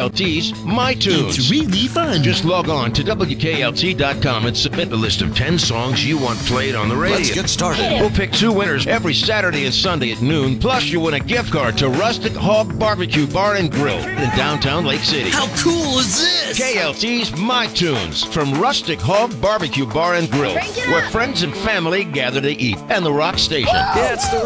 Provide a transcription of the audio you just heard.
WKLT's My Tunes. It's really fun. Just log on to WKLT.com and submit a list of 10 songs you want played on the radio. Let's get started. We'll pick 2 winners every Saturday and Sunday at noon. Plus, you win a gift card to Rustic Hog Barbecue Bar and Grill in downtown Lake City. How cool is this? KLT's My Tunes from Rustic Hog Barbecue Bar and Grill, where friends and family gather to eat, and the Rock Station. Yeah, it's the